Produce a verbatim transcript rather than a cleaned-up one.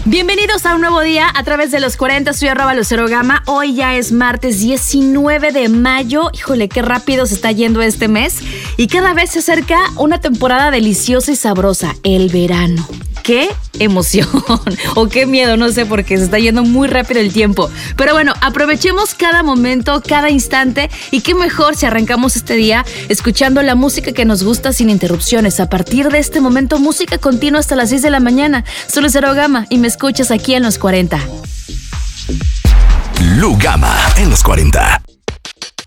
Bienvenidos a un nuevo día a través de los cuarenta, soy arroba Lucero Gama. Hoy ya es martes diecinueve de mayo. Híjole, qué rápido se está yendo este mes. Y cada vez se acerca una temporada deliciosa y sabrosa, el verano. ¡Qué emoción! O qué miedo, no sé, porque se está yendo muy rápido el tiempo. Pero bueno, aprovechemos cada momento, cada instante. Y qué mejor si arrancamos este día escuchando la música que nos gusta sin interrupciones. A partir de este momento, música continua hasta las seis de la mañana. Soy Lucero Gama y me escuchas aquí en los cuarenta. Lu Gama en los cuarenta.